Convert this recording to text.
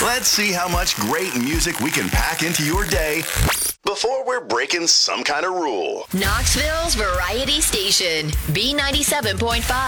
Let's see how much great music we can pack into your day before we're breaking some kind of rule. Knoxville's Variety Station, B97.5.